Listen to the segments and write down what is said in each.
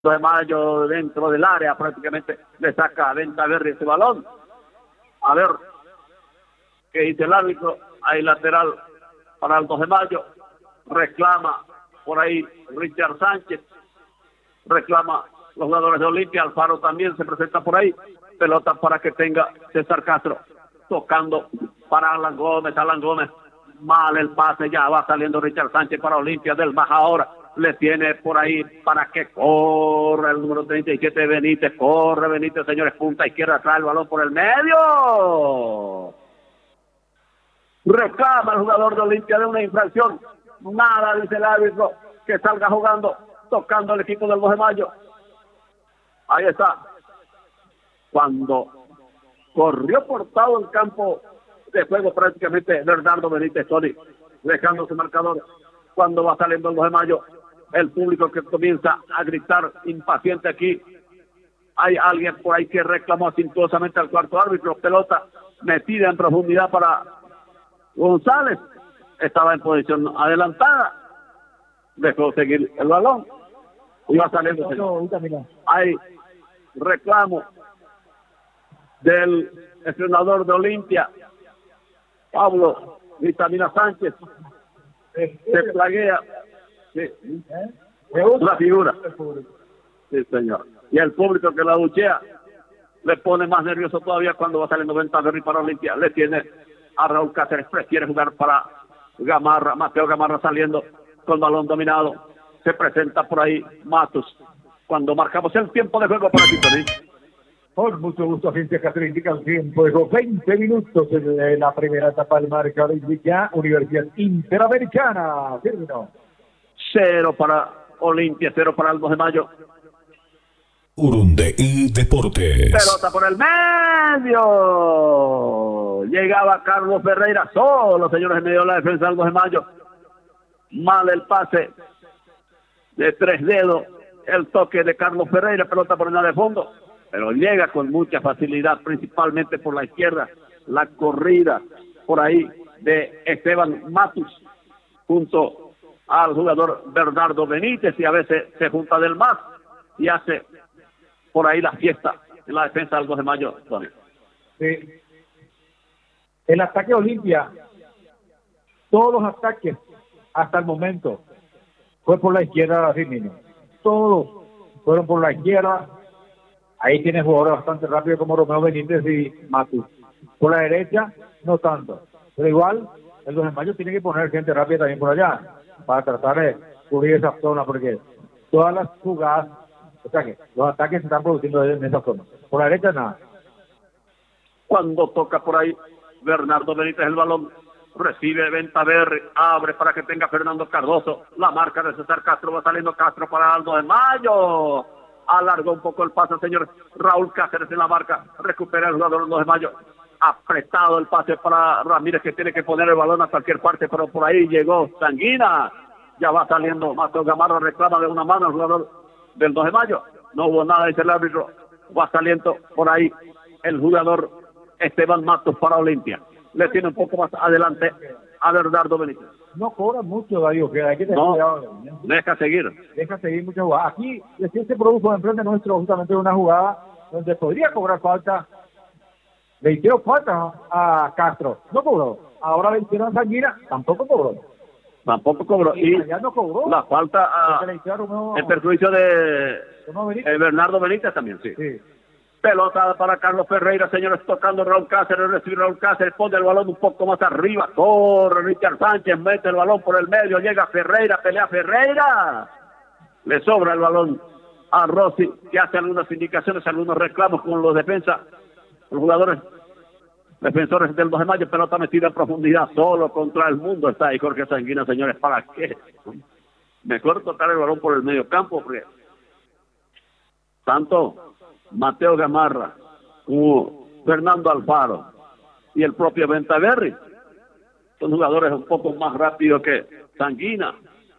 de Mayo dentro del área, prácticamente le saca a Ventaverri ese balón. A ver qué dice el árbitro. Hay lateral para el 2 de Mayo. Reclama por ahí Richard Sánchez. Reclama los jugadores de Olimpia. Alfaro también se presenta por ahí. Pelota para que tenga César Castro. Tocando para Alan Gómez. Alan Gómez. Mal el pase. Ya va saliendo Richard Sánchez para Olimpia del Baja ahora. Le tiene por ahí para que corra el número 37 Benítez. Corre Benítez, señores. Punta izquierda. Trae el balón por el medio. Reclama el jugador de Olimpia de una infracción. Nada, dice el árbitro, que salga jugando, tocando el equipo del 2 de Mayo. Ahí está. Cuando corrió por todo el campo de juego prácticamente Bernardo Benítez, Tony, dejando su marcador. Cuando va saliendo el 2 de Mayo, el público que comienza a gritar impaciente aquí. Hay alguien por ahí que reclamó acentuosamente al cuarto árbitro. Pelota metida en profundidad para González. Estaba en posición adelantada. Dejó seguir el balón. Iba saliendo. Hay reclamo del entrenador de Olimpia, Pablo Vitamina Sánchez. Se plaguea. Sí. La figura. Sí, señor. Y el público que la buchea le pone más nervioso todavía cuando va saliendo Ventaverri para Olimpia. Le tiene a Raúl Cáceres, prefiere jugar para Gamarra, Mateo Gamarra saliendo con balón dominado. Se presenta por ahí Matus. Cuando marcamos el tiempo de juego para Quintoni. Con mucho gusto, agencia Cáceres indica el tiempo de juego, 20 minutos en la primera etapa del marcador. Ya Universidad Interamericana. Término. 0 para Olimpia, 0 para el 2 de Mayo. Urundeí Deportes. Pelota por el medio. Llegaba Carlos Ferreira solo, señores, en medio de la defensa del 2 de Mayo. Mal el pase de 3 dedos. El toque de Carlos Ferreira, pelota por el de fondo. Pero llega con mucha facilidad, principalmente por la izquierda. La corrida por ahí de Esteban Matus junto al jugador Bernardo Benítez, y a veces se junta del MAS y hace por ahí la fiesta en la defensa del 2 de Mayo. Sí. El ataque Olimpia, todos los ataques hasta el momento fue por la izquierda, Firmino. Todos fueron por la izquierda. Ahí tiene jugadores bastante rápidos como Romeo Benítez y Matus. Por la derecha, no tanto. Pero igual, el 2 de Mayo tiene que poner gente rápida también por allá para tratar de cubrir esa zona, porque todas las jugadas, o sea que los ataques se están produciendo en esa zona. Por la derecha, nada. Cuando toca por ahí Bernardo Benítez el balón, recibe Ventaverri, abre para que tenga Fernando Cardoso. La marca de César Castro, va saliendo Castro para el 2 de Mayo. Alargó un poco el pase, señor Raúl Cáceres en la marca. Recupera el jugador del 2 de Mayo. Apretado el pase para Ramírez, que tiene que poner el balón a cualquier parte, pero por ahí llegó Sanguina. Ya va saliendo Mateo Gamarra, reclama de una mano el jugador del 2 de Mayo. No hubo nada, dice el árbitro. Va saliendo por ahí el jugador Esteban Matos para Olimpia. Le tiene un poco más adelante a Bernardo Benítez. No cobra mucho, Darío, que hay que tener cuidado. Deja seguir. Deja seguir muchas jugadas. Aquí, recién se produjo enfrente nuestro justamente una jugada donde podría cobrar falta. Le hicieron falta a Castro, no cobró. Ahora le hicieron a Sanguina, tampoco cobró. Tampoco cobró. Y no cobró. La falta en perjuicio de Bernardo Benítez también, sí. Pelota para Carlos Ferreira, señores, tocando Raúl Cáceres, recibe Raúl Cáceres, pone el balón un poco más arriba, corre Richard Sánchez, mete el balón por el medio, llega Ferreira, pelea Ferreira, le sobra el balón a Rossi, que hace algunas indicaciones, algunos reclamos con los defensores defensores del 2 de Mayo, pelota metida en profundidad, solo contra el mundo está ahí Jorge Sanguina, señores, ¿para qué? Mejor tocar el balón por el medio campo, porque tanto Mateo Gamarra como Fernando Alfaro y el propio Ventaverri son jugadores un poco más rápidos que Sanguina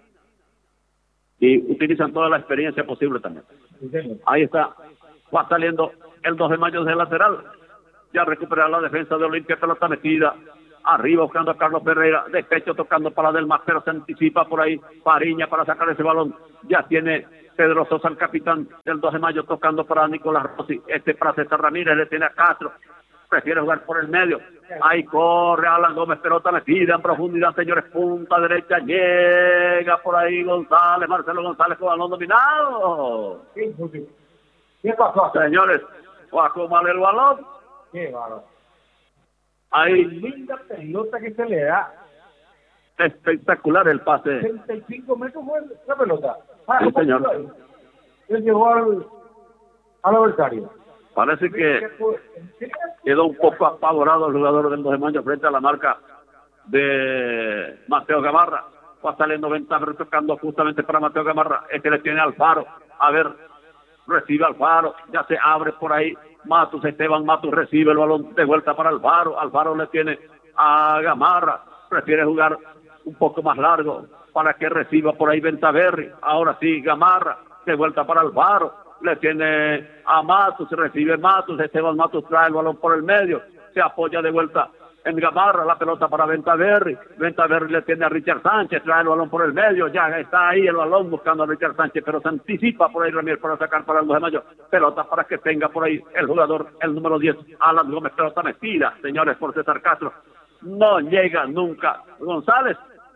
y utilizan toda la experiencia posible también. Ahí está, va saliendo el 2 de Mayo desde el lateral, ya recupera la defensa de Olimpia, pelota metida arriba buscando a Carlos Ferreira, de pecho tocando para Delmas, pero se anticipa por ahí Fariña para sacar ese balón, ya tiene Pedro Sosa, el capitán del 2 de mayo, tocando para Nicolás Rossi, para César Ramírez, le tiene a Castro, prefiere jugar por el medio, ahí corre Alan Gómez, pelota metida en profundidad, señores, punta derecha, llega por ahí González, Marcelo González con balón dominado. ¿Qué pasó? Señores, va a comer el balón. Qué bárbaro. Ahí, Linda pelota que se le da. espectacular el pase. 35 metros fue la pelota. Sí, señor. Él llegó al adversario. Parece que quedó un poco apavorado el jugador del 2 de mayo frente a la marca de Mateo Gamarra. Va saliendo venta, tocando justamente para Mateo Gamarra. Este le tiene Alfaro. A ver, recibe Alfaro. Ya se abre por ahí. Matus, Esteban Matus recibe el balón de vuelta para Alfaro. Alfaro le tiene a Gamarra. Prefiere jugar un poco más largo para que reciba por ahí Ventaverri. Ahora sí, Gamarra, de vuelta para Alfaro. Le tiene a Matus, recibe Matus, Esteban Matus trae el balón por el medio, se apoya de vuelta en Gamarra, la pelota para Ventaverri. Ventaverri le tiene a Richard Sánchez, trae el balón por el medio, ya está ahí el balón buscando a Richard Sánchez, pero se anticipa por ahí Ramírez para sacar para el 2 de mayo. Pelota para que tenga por ahí el jugador, el número 10, Alan Gómez, pelota metida, señores, por César Castro. No llega nunca González.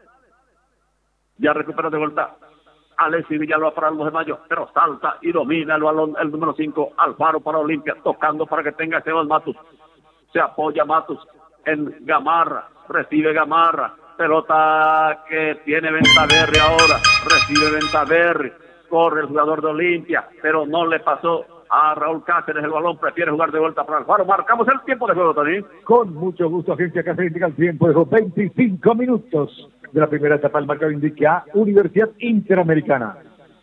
Ya recupera de vuelta Alexis Villalba para el 2 de mayo, pero salta y domina el balón el número 5, Alfaro para Olimpia, tocando para que tenga Esteban Matus. Se apoya Matus en Gamarra, recibe Gamarra, pelota que tiene Ventaverri ahora, recibe Ventaverri, corre el jugador de Olimpia, pero no le pasó a Raúl Cáceres el balón, prefiere jugar de vuelta para Alfaro. Marcamos el tiempo de juego, Tony. Con mucho gusto, Agencia Cáceres indica el tiempo de juego, 25 minutos de la primera etapa. El marcador indica Universidad Interamericana.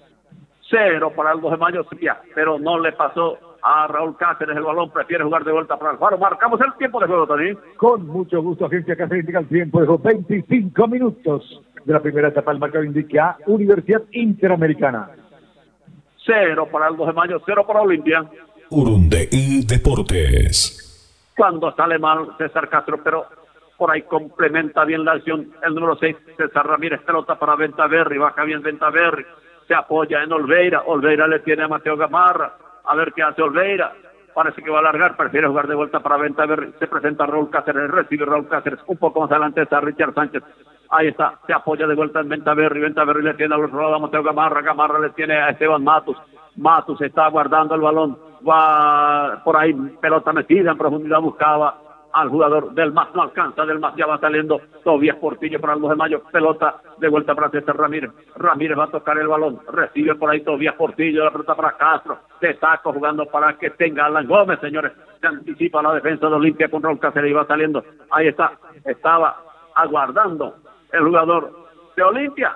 0 para el 2 de mayo, pero no le pasó a Raúl Cáceres el balón, prefiere jugar de vuelta para Alfaro. Marcamos el tiempo de juego, Tony. Con mucho gusto, Agencia Cáceres indica el tiempo de juego, 25 minutos de la primera etapa. El marcador indica Universidad Interamericana. 0 para el 2 de mayo, 0 para Olimpia. Urundeí Deportes. Cuando sale mal César Castro, pero por ahí complementa bien la acción el número 6, César Ramírez, pelota para Ventaverri, baja bien Ventaverri, se apoya en Olveira, Olveira le tiene a Mateo Gamarra, a ver qué hace Olveira, parece que va a alargar, prefiere jugar de vuelta para Ventaverri, se presenta Raúl Cáceres, recibe Raúl Cáceres, un poco más adelante está Richard Sánchez, ahí está, se apoya de vuelta en Ventaverri, Ventaverri le tiene a los rodados a Mateo Gamarra, Gamarra le tiene a Esteban Matus, Matus está guardando el balón, va por ahí, pelota metida en profundidad, buscaba al jugador del MAS, no alcanza, del MAS ya va saliendo Tobías Portillo para el 2 de mayo, pelota de vuelta para César Ramírez, Ramírez va a tocar el balón, recibe por ahí Tobías Portillo, la pelota para Castro, de saco jugando para que tenga Alan Gómez, señores, se anticipa la defensa de Olimpia con Raúl Cáceres y va saliendo, ahí está, estaba aguardando el jugador de Olimpia,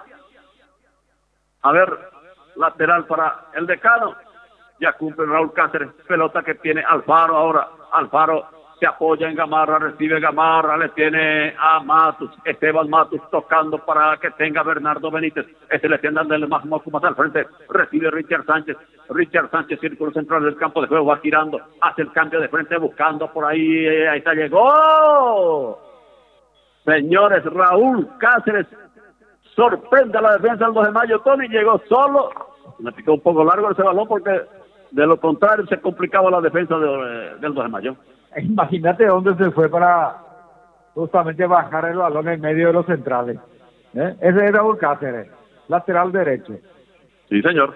a ver, lateral para el Decano, ya cumple Raúl Cáceres, pelota que tiene Alfaro ahora, Alfaro se apoya en Gamarra, recibe Gamarra, le tiene a Matus, Esteban Matus tocando para que tenga Bernardo Benítez, le tiene dándole más al frente, recibe Richard Sánchez, círculo central del campo de juego, va girando, hace el cambio de frente, buscando por ahí, ahí está, llegó, señores, Raúl Cáceres, sorprende a la defensa del 2 de mayo, Tony llegó solo, me picó un poco largo ese balón porque de lo contrario se complicaba la defensa del 2 de mayo. Imagínate dónde se fue para justamente bajar el balón en medio de los centrales. Ese era Raúl Cáceres, lateral derecho. Sí, señor.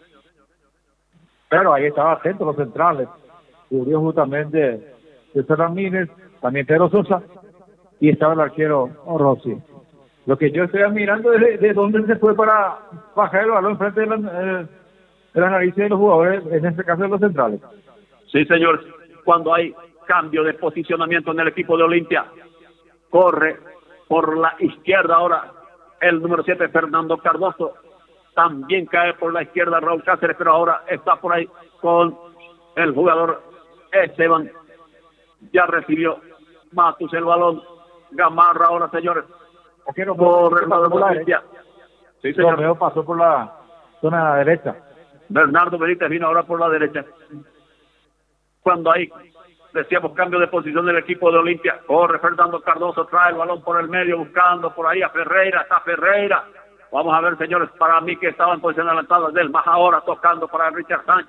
Pero ahí estaba atento los centrales. Cubrió justamente César Ramírez, también Pedro Sosa, y estaba el arquero Rossi. Lo que yo estoy admirando es de dónde se fue para bajar el balón frente de la nariz de los jugadores, en este caso de los centrales. Sí, señor. Cuando hay cambio de posicionamiento en el equipo de Olimpia, corre por la izquierda ahora el número 7, Fernando Cardoso, también cae por la izquierda Raúl Cáceres, pero ahora está por ahí con el jugador Esteban, ya recibió Matus el balón, Gamarra ahora, señores, por el jugador de Olimpia. Sí, señor. Romeo pasó por la zona derecha. Bernardo Benítez vino ahora por la derecha. Cuando hay Decíamos cambio de posición del equipo de Olimpia. Corre Fernando Cardoso, trae el balón por el medio, buscando por ahí a Ferreira. Está Ferreira. Vamos a ver, señores, para mí que estaba en posición adelantada del más ahora, tocando para Richard Sánchez.